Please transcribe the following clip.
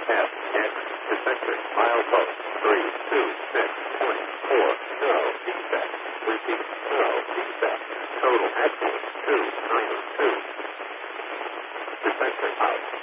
F, X, defector, milepost, 326.4, no defect. Repeat, no defect. Total accuracy, 292. Defector out.